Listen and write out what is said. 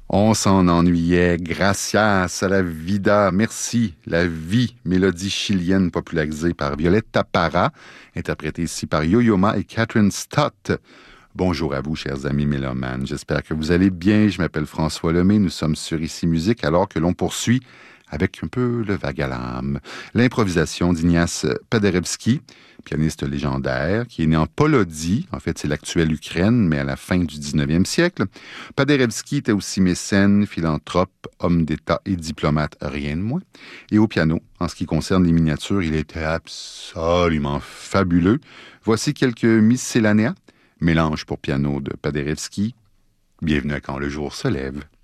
On s'en ennuyait. Gracias a la vida. Merci. La vie. Mélodie chilienne popularisée par Violetta Parra, interprétée ici par Yo-Yo Ma et Catherine Stott. Bonjour à vous, chers amis mélomanes. J'espère que vous allez bien. Je m'appelle François Lemay. Nous sommes sur Ici Musique alors que l'on poursuit avec un peu le vague à l'âme. L'improvisation d'Ignace Paderewski, pianiste légendaire, qui est né en Polodie. En fait, c'est l'actuelle Ukraine, mais à la fin du 19e siècle. Paderewski était aussi mécène, philanthrope, homme d'État et diplomate, rien de moins. Et au piano, en ce qui concerne les miniatures, il était absolument fabuleux. Voici quelques miscellanea, mélange pour piano de Paderewski. Bienvenue à Quand le jour se lève.